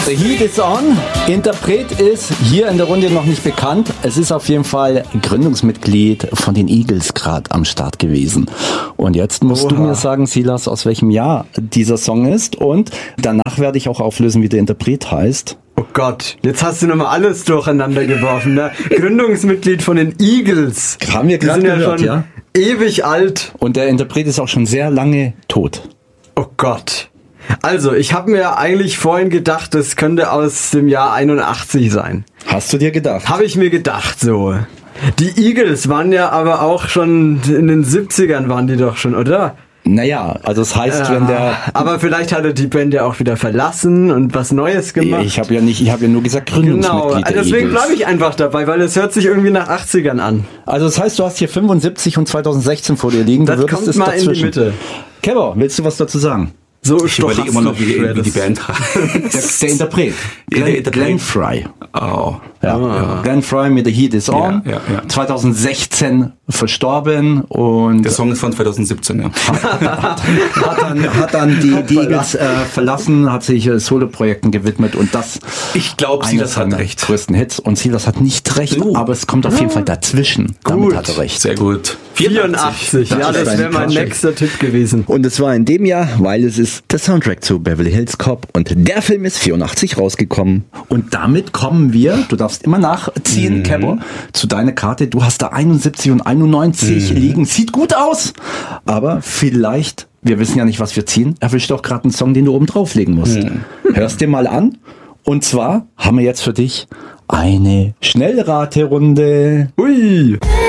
The Heat is on. Interpret ist hier in der Runde noch nicht bekannt. Es ist auf jeden Fall Gründungsmitglied von den Eagles gerade am Start gewesen. Und jetzt musst du mir sagen, Silas, aus welchem Jahr dieser Song ist. Und danach werde ich auch auflösen, wie der Interpret heißt. Oh Gott, jetzt hast du nochmal alles durcheinander geworfen. Ne? Gründungsmitglied von den Eagles. Haben wir gerade gehört, ja? Ewig alt. Und der Interpret ist auch schon sehr lange tot. Oh Gott. Also, ich habe mir eigentlich vorhin gedacht, das könnte aus dem Jahr 81 sein. Hast du dir gedacht? Habe ich mir gedacht, so. Die Eagles waren ja aber auch schon in den 70ern waren die doch schon, oder? Naja, also das heißt, wenn der... Aber vielleicht hat er die Band ja auch wieder verlassen und was Neues gemacht. Ich habe ja nur gesagt Gründungsmitglied der deswegen bleibe ich einfach dabei, weil es hört sich irgendwie nach 80ern an. Also das heißt, du hast hier 75 und 2016 vor dir liegen. Das kommt mal in die Mitte. Kevin, willst du was dazu sagen? So, ich überlege immer noch, wie die Band heißt. Der Interpret. Glenn Frey. Oh. Ja. Glenn Frey mit The Heat is On. Ja. 2016 verstorben und... Der Song ist von 2017, ja. hat dann die Eagles verlassen, hat sich Soloprojekten gewidmet und das... Ich glaube, Silas hat recht. Größten Hits. Und Silas hat nicht recht, aber es kommt auf jeden Fall dazwischen. Damit hat er recht. Sehr gut. 84. Ja, das wäre mein nächster Tipp gewesen. Und es war in dem Jahr, weil es ist der Soundtrack zu Beverly Hills Cop und der Film ist 84 rausgekommen. Und damit kommen wir, du darfst immer nachziehen, Kevin, zu deiner Karte. Du hast da 71 und 91 liegen. Sieht gut aus, aber vielleicht, wir wissen ja nicht, was wir ziehen, erwischt doch gerade einen Song, den du oben drauflegen musst. Hörst dir mal an. Und zwar haben wir jetzt für dich eine Schnellraterunde. Ui!